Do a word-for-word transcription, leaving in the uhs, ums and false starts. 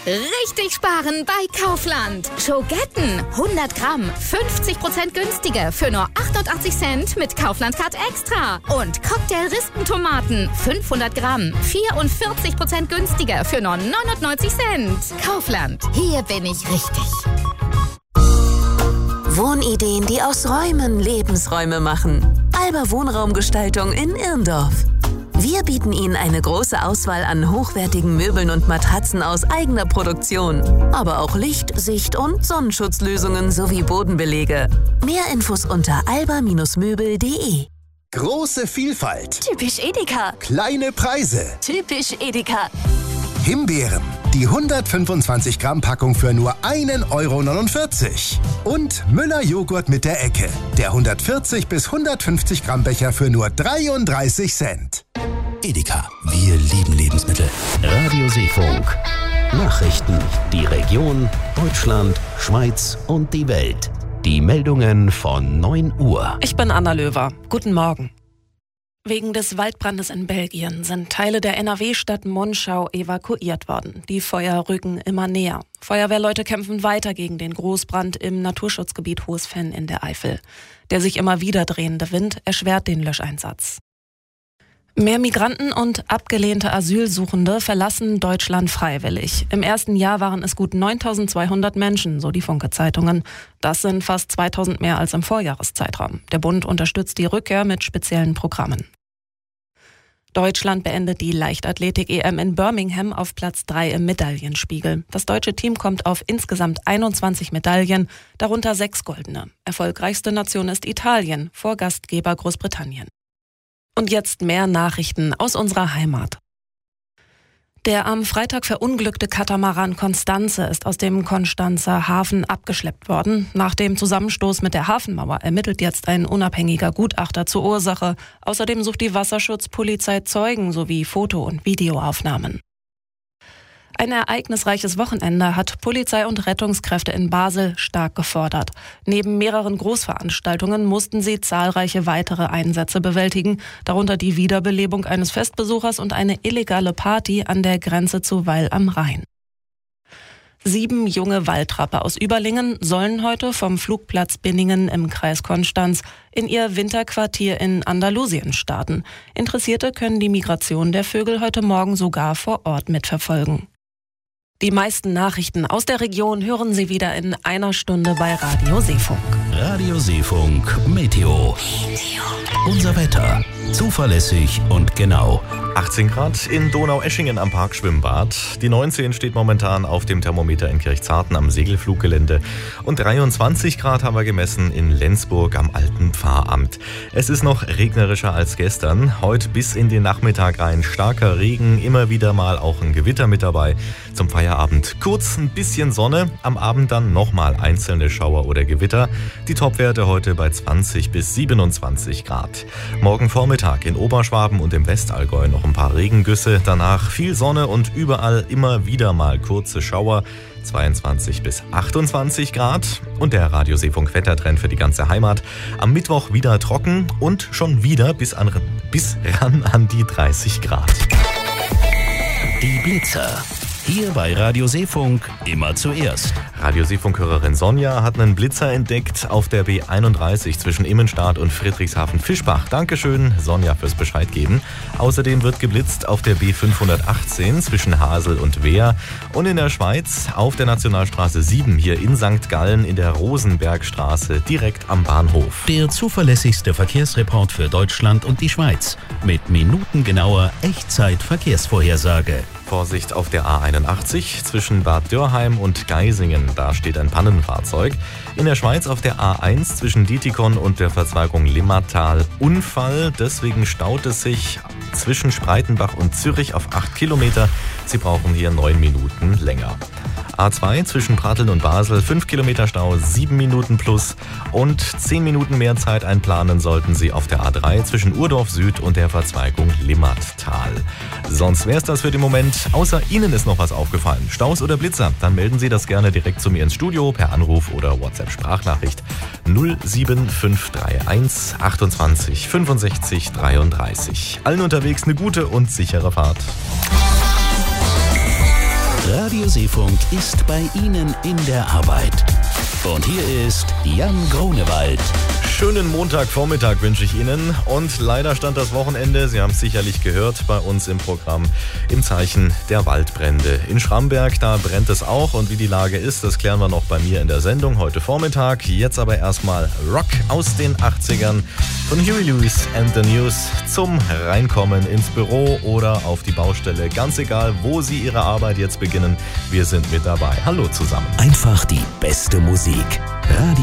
Richtig sparen bei Kaufland. Schogetten hundert Gramm, fünfzig Prozent günstiger für nur achtundachtzig Cent mit Kaufland Card Extra. Und Cocktail-Rispentomaten fünfhundert Gramm, vierundvierzig Prozent günstiger für nur neunundneunzig Cent. Kaufland, hier bin ich richtig. Wohnideen, die aus Räumen Lebensräume machen. Alba Wohnraumgestaltung in Irndorf. Wir bieten Ihnen eine große Auswahl an hochwertigen Möbeln und Matratzen aus eigener Produktion. Aber auch Licht-, Sicht- und Sonnenschutzlösungen sowie Bodenbelege. Mehr Infos unter alba Bindestrich möbel punkt de. Große Vielfalt. Typisch Edeka. Kleine Preise. Typisch Edeka. Himbeeren. Die hundertfünfundzwanzig Gramm Packung für nur ein Euro neunundvierzig. Und Müller Joghurt mit der Ecke. Der hundertvierzig bis hundertfünfzig Gramm Becher für nur dreiunddreißig Cent. Edeka, wir lieben Lebensmittel. Radio Seefunk. Nachrichten, die Region, Deutschland, Schweiz und die Welt. Die Meldungen von neun Uhr. Ich bin Anna Löwer. Guten Morgen. Wegen des Waldbrandes in Belgien sind Teile der N R W-Stadt Monschau evakuiert worden. Die Feuer rücken immer näher. Feuerwehrleute kämpfen weiter gegen den Großbrand im Naturschutzgebiet Hohes Venn in der Eifel. Der sich immer wieder drehende Wind erschwert den Löscheinsatz. Mehr Migranten und abgelehnte Asylsuchende verlassen Deutschland freiwillig. Im ersten Jahr waren es gut neuntausendzweihundert Menschen, so die Funke-Zeitungen. Das sind fast zweitausend mehr als im Vorjahreszeitraum. Der Bund unterstützt die Rückkehr mit speziellen Programmen. Deutschland beendet die Leichtathletik-E M in Birmingham auf Platz drei im Medaillenspiegel. Das deutsche Team kommt auf insgesamt einundzwanzig Medaillen, darunter sechs goldene. Erfolgreichste Nation ist Italien, vor Gastgeber Großbritannien. Und jetzt mehr Nachrichten aus unserer Heimat. Der am Freitag verunglückte Katamaran Constanze ist aus dem Konstanzer Hafen abgeschleppt worden. Nach dem Zusammenstoß mit der Hafenmauer ermittelt jetzt ein unabhängiger Gutachter zur Ursache. Außerdem sucht die Wasserschutzpolizei Zeugen sowie Foto- und Videoaufnahmen. Ein ereignisreiches Wochenende hat Polizei und Rettungskräfte in Basel stark gefordert. Neben mehreren Großveranstaltungen mussten sie zahlreiche weitere Einsätze bewältigen, darunter die Wiederbelebung eines Festbesuchers und eine illegale Party an der Grenze zu Weil am Rhein. Sieben junge Waldtrapper aus Überlingen sollen heute vom Flugplatz Binningen im Kreis Konstanz in ihr Winterquartier in Andalusien starten. Interessierte können die Migration der Vögel heute Morgen sogar vor Ort mitverfolgen. Die meisten Nachrichten aus der Region hören Sie wieder in einer Stunde bei Radio Seefunk. Radio Seefunk Meteo. Meteo. Unser Wetter. Zuverlässig und genau. achtzehn Grad in Donaueschingen am Parkschwimmbad. Die neunzehn steht momentan auf dem Thermometer in Kirchzarten am Segelfluggelände. Und dreiundzwanzig Grad haben wir gemessen in Lenzburg am Alten Pfarramt. Es ist noch regnerischer als gestern. Heute bis in den Nachmittag rein starker Regen, immer wieder mal auch ein Gewitter mit dabei. Zum Feierabend kurz ein bisschen Sonne, am Abend dann nochmal einzelne Schauer oder Gewitter. Die Topwerte heute bei zwanzig bis siebenundzwanzig Grad. Morgen Vormittag in Oberschwaben und im Westallgäu noch ein paar Regengüsse. Danach viel Sonne und überall immer wieder mal kurze Schauer. zweiundzwanzig bis achtundzwanzig Grad. Und der Radio Seefunk Wettertrend für die ganze Heimat. Am Mittwoch wieder trocken und schon wieder bis, an, bis ran an die dreißig Grad. Die Blitzer. Hier bei Radio Seefunk immer zuerst. Radio Seefunk-Hörerin Sonja hat einen Blitzer entdeckt auf der B einunddreißig zwischen Immenstadt und Friedrichshafen-Fischbach. Dankeschön, Sonja, fürs Bescheid geben. Außerdem wird geblitzt auf der B fünfhundertachtzehn zwischen Hasel und Wehr und in der Schweiz auf der Nationalstraße sieben hier in Sankt Gallen in der Rosenbergstraße direkt am Bahnhof. Der zuverlässigste Verkehrsreport für Deutschland und die Schweiz mit minutengenauer Echtzeit-Verkehrsvorhersage. Vorsicht auf der A einundachtzig zwischen Bad Dürrheim und Geisingen. Da steht ein Pannenfahrzeug. In der Schweiz auf der A eins zwischen Dietikon und der Verzweigung Limmatal Unfall. Deswegen staut es sich zwischen Spreitenbach und Zürich auf acht Kilometer. Sie brauchen hier neun Minuten länger. A zwei zwischen Pratteln und Basel, fünf Kilometer Stau, sieben Minuten plus und zehn Minuten mehr Zeit einplanen sollten Sie auf der A drei zwischen Urdorf Süd und der Verzweigung Limmattal. Sonst wäre es das für den Moment. Außer Ihnen ist noch was aufgefallen. Staus oder Blitzer? Dann melden Sie das gerne direkt zu mir ins Studio per Anruf oder WhatsApp-Sprachnachricht null sieben fünf drei eins achtundzwanzig fünfundsechzig dreiunddreißig. Allen unterwegs eine gute und sichere Fahrt. Radio Radio Seefunk ist bei Ihnen in der Arbeit. Und hier ist Jan Grunewald. Schönen Montagvormittag wünsche ich Ihnen. Und leider stand das Wochenende, Sie haben es sicherlich gehört, bei uns im Programm im Zeichen der Waldbrände. In Schramberg, da brennt es auch. Und wie die Lage ist, das klären wir noch bei mir in der Sendung heute Vormittag. Jetzt aber erstmal Rock aus den achtzigern von Huey Lewis and the News zum Reinkommen ins Büro oder auf die Baustelle. Ganz egal, wo Sie Ihre Arbeit jetzt beginnen, wir sind mit dabei. Hallo zusammen. Einfach die beste Musik. Radio